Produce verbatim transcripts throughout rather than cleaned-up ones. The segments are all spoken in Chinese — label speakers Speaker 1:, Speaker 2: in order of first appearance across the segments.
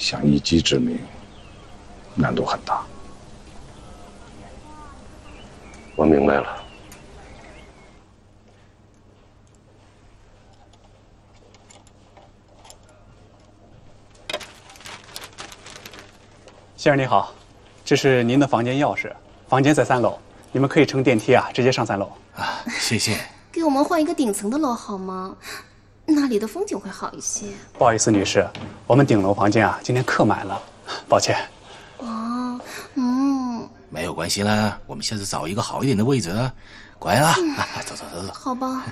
Speaker 1: 想一击致命，难度很大。
Speaker 2: 我明白了。
Speaker 3: 先生你好，这是您的房间钥匙，房间在三楼，你们可以乘电梯啊，直接上三楼。
Speaker 4: 啊，谢谢。
Speaker 5: 给我们换一个顶层的楼好吗？那里的风景会好一些。
Speaker 3: 不好意思，女士，我们顶楼房间啊，今天客满了，抱歉。
Speaker 5: 哦，嗯，
Speaker 4: 没有关系啦，我们下次找一个好一点的位置啊。乖啦，嗯啊、走走走走。
Speaker 5: 好吧。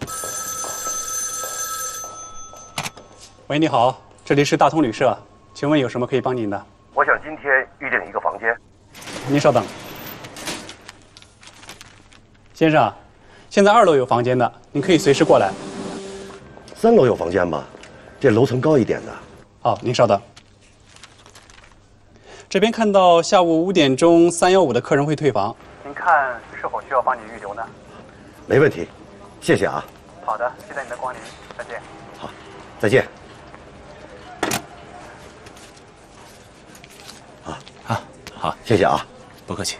Speaker 3: 喂，你好，这里是大通旅社，请问有什么可以帮您的？
Speaker 2: 我想今天预定一个房间。
Speaker 3: 您稍等。先生，现在二楼有房间的，您可以随时过来。
Speaker 2: 三楼有房间吗？这楼层高一点的。
Speaker 3: 好，您稍等。这边看到下午五点钟三幺五的客人会退房，您看是否需要帮你预留呢？
Speaker 2: 没问题，谢谢啊。
Speaker 3: 好的，期待你的光临，再见。
Speaker 2: 好，再见。
Speaker 4: 好，好，好，
Speaker 2: 谢谢啊，
Speaker 4: 不客气。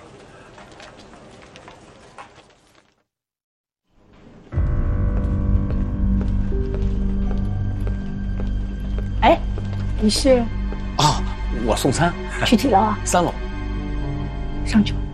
Speaker 6: 哎，你是？
Speaker 7: 哦，我送餐。
Speaker 6: 去几楼啊？
Speaker 7: 三楼。
Speaker 6: 上去吧。